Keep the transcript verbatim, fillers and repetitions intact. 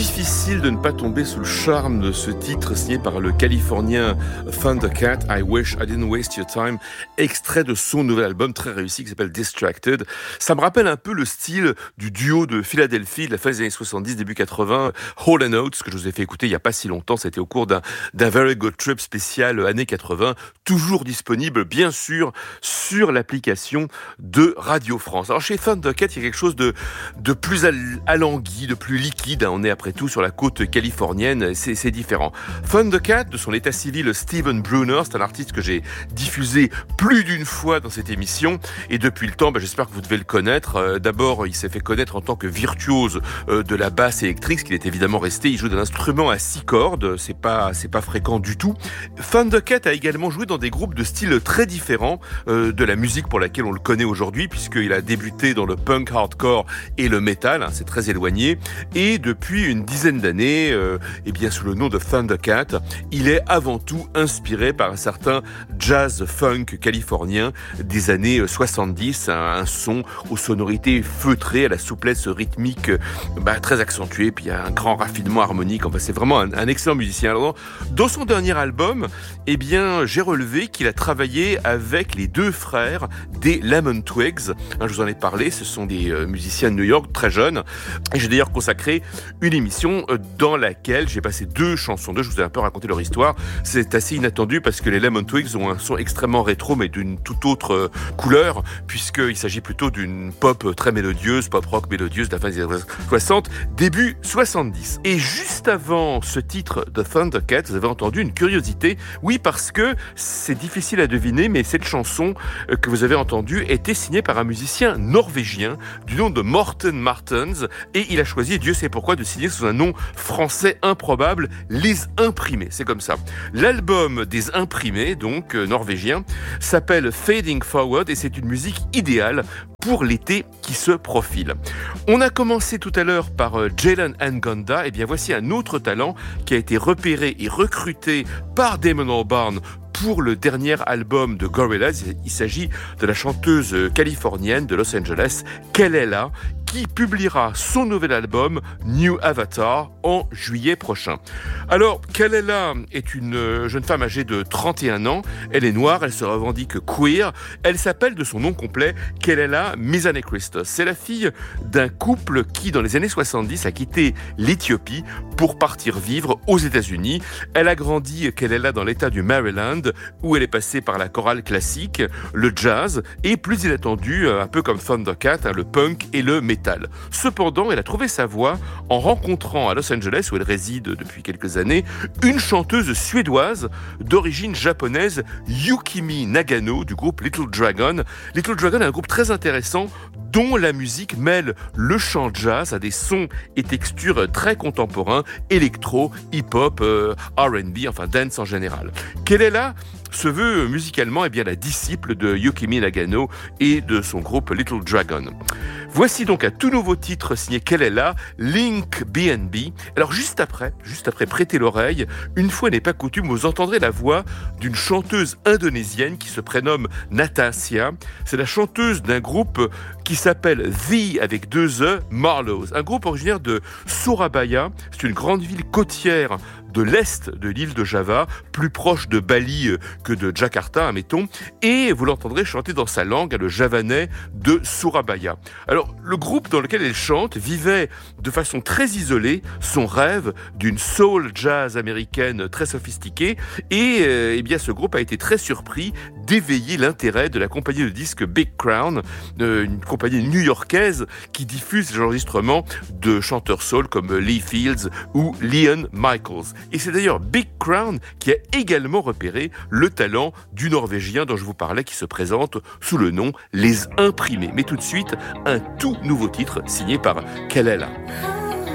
Difficile de ne pas tomber sous le charme de ce titre signé par le Californien Thundercat, I Wish I Didn't Waste Your Time, extrait de son nouvel album très réussi qui s'appelle Distracted. Ça me rappelle un peu le style du duo de Philadelphie de la fin des années soixante-dix, début quatre-vingts, Hall and Oates, que je vous ai fait écouter il n'y a pas si longtemps. C'était au cours d'un, d'un Very Good Trip spécial années quatre-vingts, toujours disponible bien sûr sur l'application de Radio France. Alors chez Thundercat, il y a quelque chose de, de plus alangui, de plus liquide. On est après tout sur la côte californienne, c'est, c'est différent. Thundercat, de son état civil Steven Brunner, c'est un artiste que j'ai diffusé plus d'une fois dans cette émission, et depuis le temps, bah, j'espère que vous devez le connaître. Euh, d'abord, il s'est fait connaître en tant que virtuose euh, de la basse électrique, ce qu'il est évidemment resté. Il joue d'un instrument à six cordes, c'est pas, c'est pas fréquent du tout. Thundercat a également joué dans des groupes de styles très différents euh, de la musique pour laquelle on le connaît aujourd'hui, puisqu'il a débuté dans le punk hardcore et le metal, hein, c'est très éloigné, et depuis une dizaine d'années, euh, et bien sous le nom de Thundercat, il est avant tout inspiré par un certain jazz funk californien des années soixante-dix, un, un son aux sonorités feutrées, à la souplesse rythmique bah, très accentuée, puis il y a un grand raffinement harmonique. Enfin, c'est vraiment un, un excellent musicien. Alors, dans son dernier album, eh bien, j'ai relevé qu'il a travaillé avec les deux frères des Lemon Twigs. Hein, je vous en ai parlé, ce sont des euh, musiciens de New York très jeunes, et j'ai d'ailleurs consacré une émission dans laquelle j'ai passé deux chansons d'eux. Je vous ai un peu raconté leur histoire. C'est assez inattendu parce que les Lemon Twigs ont un son extrêmement rétro, mais d'une toute autre couleur, puisqu'il s'agit plutôt d'une pop très mélodieuse, pop rock mélodieuse de la fin des années soixante, début soixante-dix. Et juste avant ce titre de Thundercat, vous avez entendu une curiosité. Oui, parce que c'est difficile à deviner, mais cette chanson que vous avez entendue était signée par un musicien norvégien du nom de Morten Martens, et il a choisi, Dieu sait pourquoi, de signer sous un nom français improbable, Les Imprimés. C'est comme ça. L'album des Imprimés, donc euh, norvégien, s'appelle Fading Forward, et c'est une musique idéale pour l'été qui se profile. On a commencé tout à l'heure par euh, Jalen Ngonda, et bien voici un autre talent qui a été repéré et recruté par Damon Albarn pour le dernier album de Gorillaz. Il s'agit de la chanteuse californienne de Los Angeles, Kelela, qui publiera son nouvel album New Avatar en juillet prochain. Alors, Kelela est une jeune femme âgée de trente et un ans. Elle est noire, elle se revendique queer. Elle s'appelle de son nom complet Kelela Mizane Christos. C'est la fille d'un couple qui, dans les années soixante-dix, a quitté l'Éthiopie pour partir vivre aux États-Unis. Elle a grandi, Kelela, dans l'État du Maryland, où elle est passée par la chorale classique, le jazz, et plus inattendu, un peu comme Thundercat, hein, le punk et le metal. Cependant, elle a trouvé sa voie en rencontrant à Los Angeles, où elle réside depuis quelques années, une chanteuse suédoise d'origine japonaise, Yukimi Nagano, du groupe Little Dragon. Little Dragon est un groupe très intéressant dont la musique mêle le chant jazz à des sons et textures très contemporains, électro, hip-hop, euh, R and B, enfin dance en général. Kelela se veut musicalement eh bien, la disciple de Yukimi Nagano et de son groupe Little Dragon. Voici donc un tout nouveau titre signé Kelela, Link B and B. Alors juste après, juste après prêtez l'oreille, une fois n'est pas coutume, vous entendrez la voix d'une chanteuse indonésienne qui se prénomme Natasha. C'est la chanteuse d'un groupe qui s'appelle The avec deux E, Marlows. Un groupe originaire de Surabaya, c'est une grande ville côtière de l'est de l'île de Java, plus proche de Bali que de Jakarta, admettons, et vous l'entendrez chanter dans sa langue, le javanais de Surabaya. Alors, le groupe dans lequel elle chante vivait de façon très isolée son rêve d'une soul jazz américaine très sophistiquée, et euh, eh bien, ce groupe a été très surpris d'éveiller l'intérêt de la compagnie de disques Big Crown, euh, une compagnie new-yorkaise qui diffuse les enregistrements de chanteurs soul comme Lee Fields ou Leon Michaels. Et c'est d'ailleurs Big Crown qui a également repéré le talent du Norvégien dont je vous parlais, qui se présente sous le nom Les Imprimés. Mais tout de suite, un tout nouveau titre signé par Kelela.